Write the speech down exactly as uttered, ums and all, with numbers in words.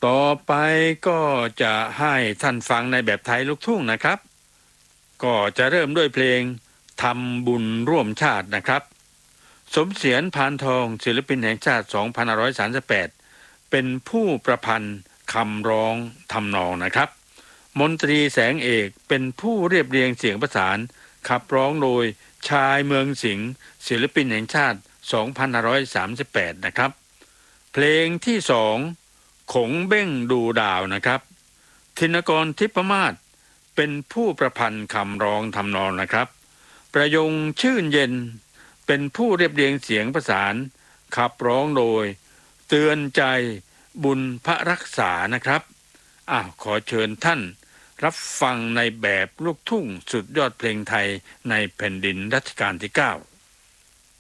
ต่อไปก็จะให้ท่านฟังในแบบไทยลูกทุ่งนะครับก็จะเริ่มด้วยเพลงทำบุญร่วมชาตินะครับสมเสียร พานทองศิลปินแห่งชาติสองพันห้าร้อยสามสิบแปดเป็นผู้ประพันธ์คำร้องทำนองนะครับมนตรีแสงเอกเป็นผู้เรียบเรียงเสียงประสานขับร้องโดยชายเมืองสิงห์ศิลปินแห่งชาติสองพันห้าร้อยสามสิบแปดนะครับเพลงที่สองขงเบ้งดูดาวนะครับธินกร ทิพมาศเป็นผู้ประพันธ์คำร้องทำนองนะครับประยงชื่นเย็นเป็นผู้เรียบเรียงเสียงประสานขับร้องโดยเตือนใจบุญพระรักษานะครับอ้าวขอเชิญท่านรับฟังในแบบลูกทุ่งสุดยอดเพลงไทยในแผ่นดินรัชกาลที่เก้า